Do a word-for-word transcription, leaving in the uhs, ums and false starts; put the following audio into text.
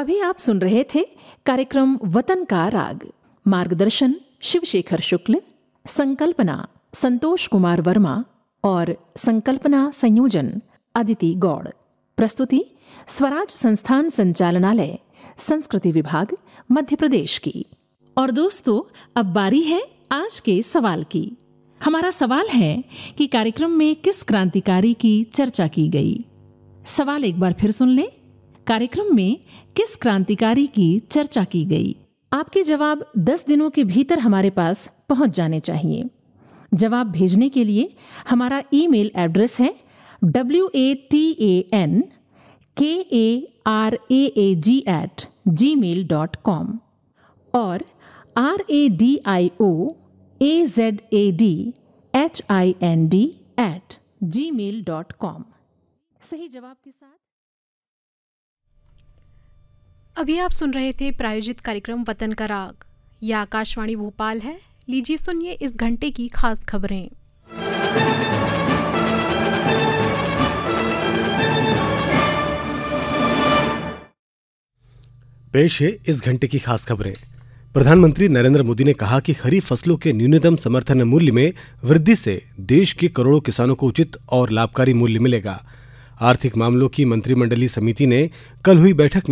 अभी आप सुन रहे थे कार्यक्रम वतन का राग। मार्गदर्शन शिवशेखर शुक्ल, संकल्पना संतोष कुमार वर्मा और संकल्पना संयोजन अदिति गौड़। प्रस्तुति स्वराज संस्थान संचालनालय, संस्कृति विभाग, मध्य प्रदेश की। और दोस्तों, अब बारी है आज के सवाल की। हमारा सवाल है कि कार्यक्रम में किस क्रांतिकारी की चर्चा की गई। सवाल एक बार फिर सुन लें। कार्यक्रम में किस क्रांतिकारी की चर्चा की गई? आपके जवाब दस दिनों के भीतर हमारे पास पहुंच जाने चाहिए। जवाब भेजने के लिए हमारा ईमेल एड्रेस है W A T A N के A R A A ji eight ji mail dot com और R A D I O A Z A D H I N D eight ji mail dot com. सही जवाब के साथ। अभी आप सुन रहे थे प्रायोजित कार्यक्रम वतन का राग। यह आकाशवाणी भोपाल है। लीजिए सुनिए इस घंटे की खास खबरें। पेश है इस घंटे की खास खबरें। प्रधानमंत्री नरेंद्र मोदी ने कहा कि खरीफ फसलों के न्यूनतम समर्थन मूल्य में वृद्धि से देश के करोड़ों किसानों को उचित और लाभकारी मूल्य मिलेगा। आर्थिक मामलों की मंत्रिमंडलीय समिति ने कल हुई बैठक